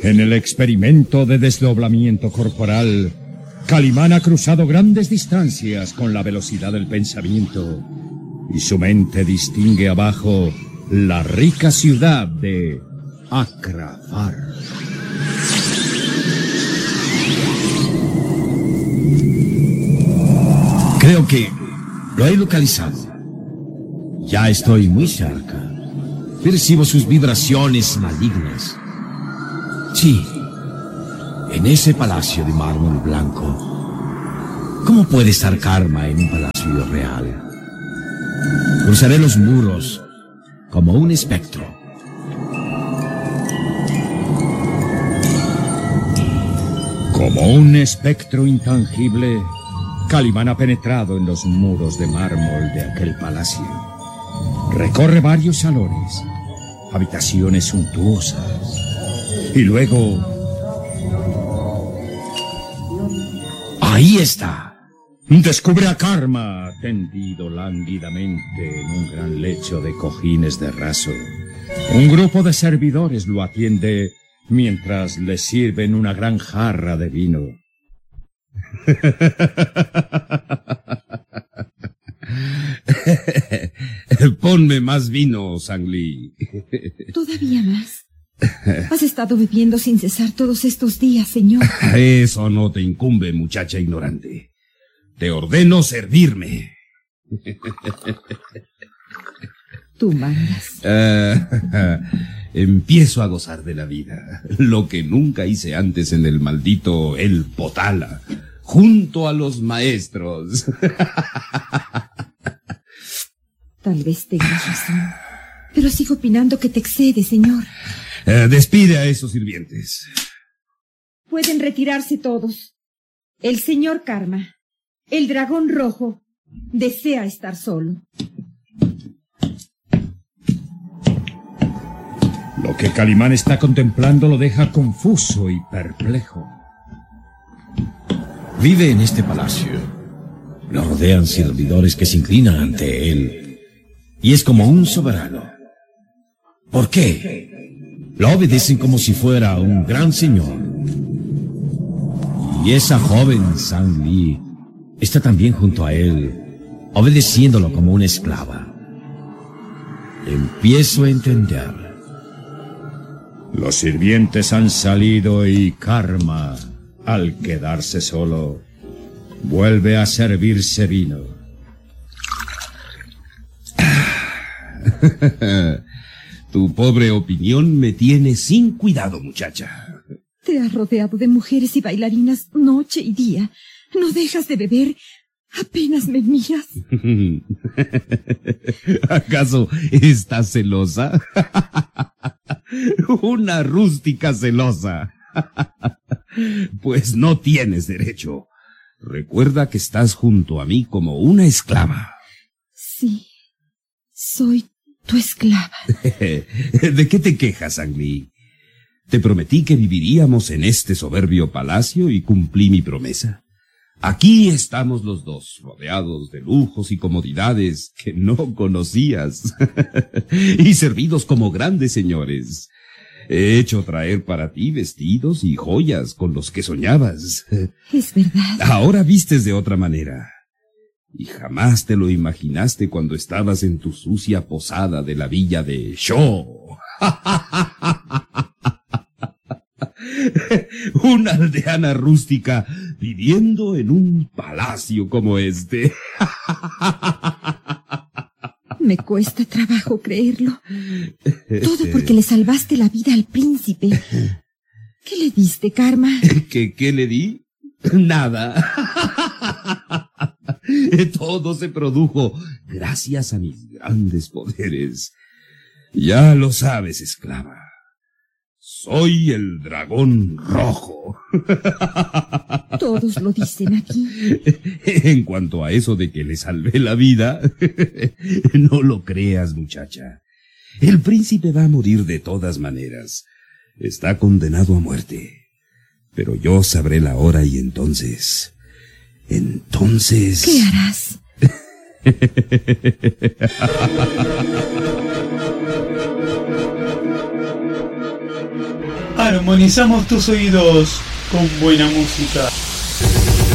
En el experimento de desdoblamiento corporal, Calimán ha cruzado grandes distancias con la velocidad del pensamiento, y su mente distingue abajo la rica ciudad de Akrafar. Creo que lo he localizado. Ya estoy muy cerca. Percibo sus vibraciones malignas. Sí, en ese palacio de mármol blanco. ¿Cómo puede estar Karma en un palacio real? Cruzaré los muros como un espectro. Como un espectro intangible, Calimán ha penetrado en los muros de mármol de aquel palacio. Recorre varios salones, habitaciones suntuosas, y luego... ¡Ahí está! Descubre a Karma tendido lánguidamente en un gran lecho de cojines de raso. Un grupo de servidores lo atiende mientras le sirven una gran jarra de vino. Ponme más vino, Sangli. ¿Todavía más? Has estado bebiendo sin cesar todos estos días, señor. Eso no te incumbe, muchacha ignorante. Te ordeno servirme. Tú mandas. Empiezo a gozar de la vida, lo que nunca hice antes en el maldito El Potala, junto a los maestros. Tal vez tengas razón, pero sigo opinando que te excede, señor. Despide a esos sirvientes. Pueden retirarse todos. El señor Karma, el dragón rojo, desea estar solo. Lo que Calimán está contemplando lo deja confuso y perplejo. Vive en este palacio. Lo rodean servidores que se inclinan ante él. Y es como un soberano. ¿Por qué? Lo obedecen como si fuera un gran señor. Y esa joven Sangli está también junto a él, obedeciéndolo como una esclava. Empiezo a entender. Los sirvientes han salido y Karma, al quedarse solo, vuelve a servirse vino. Tu pobre opinión me tiene sin cuidado, muchacha. Te has rodeado de mujeres y bailarinas noche y día. No dejas de beber. Apenas me miras. ¿Acaso estás celosa? Una rústica celosa. Pues no tienes derecho. Recuerda que estás junto a mí como una esclava. Sí, soy tu esclava. ¿De qué te quejas, Sangli? Te prometí que viviríamos en este soberbio palacio y cumplí mi promesa. Aquí estamos los dos, rodeados de lujos y comodidades que no conocías, y servidos como grandes señores. He hecho traer para ti vestidos y joyas con los que soñabas. Es verdad. Ahora vistes de otra manera. Y jamás te lo imaginaste cuando estabas en tu sucia posada de la villa de Sho. Una aldeana rústica viviendo en un palacio como este. Me cuesta trabajo creerlo. Todo porque le salvaste la vida al príncipe. ¿Qué le diste, Karma? ¿Qué le di? Nada. Todo se produjo gracias a mis grandes poderes. Ya lo sabes, esclava. Soy el dragón rojo. Todos lo dicen aquí. En cuanto a eso de que le salvé la vida, no lo creas, muchacha. El príncipe va a morir de todas maneras. Está condenado a muerte. Pero yo sabré la hora y entonces... ¿Qué harás? Armonizamos tus oídos con buena música.